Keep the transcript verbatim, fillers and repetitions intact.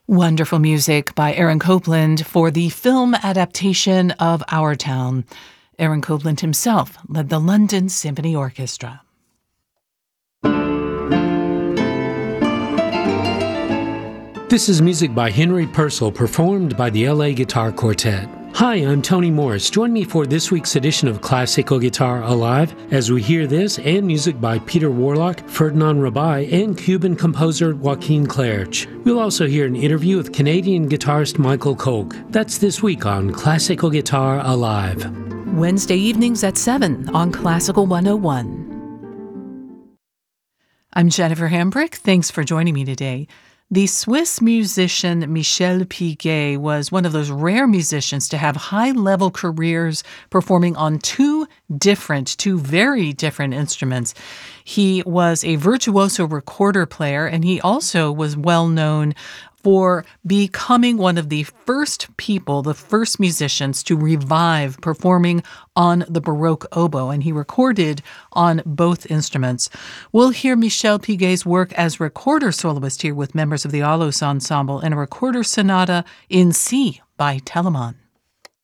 Wonderful music by Aaron Copland for the film adaptation of Our Town. Aaron Copland himself led the London Symphony Orchestra. This is music by Henry Purcell, performed by the L A Guitar Quartet. Hi, I'm Tony Morris. Join me for this week's edition of Classical Guitar Alive as we hear this and music by Peter Warlock, Ferdinand Rabai, and Cuban composer Joaquin Clerch. We'll also hear an interview with Canadian guitarist Michael Kolk. That's this week on Classical Guitar Alive. Wednesday evenings at seven on Classical one oh one. I'm Jennifer Hambrick. Thanks for joining me today. The Swiss musician Michel Piguet was one of those rare musicians to have high-level careers performing on two different, two very different instruments. He was a virtuoso recorder player, and he also was well known for becoming one of the first people, the first musicians to revive performing on the Baroque oboe, and he recorded on both instruments. We'll hear Michel Piguet's work as recorder soloist here with members of the Alos Ensemble in a recorder sonata in C by Telemann.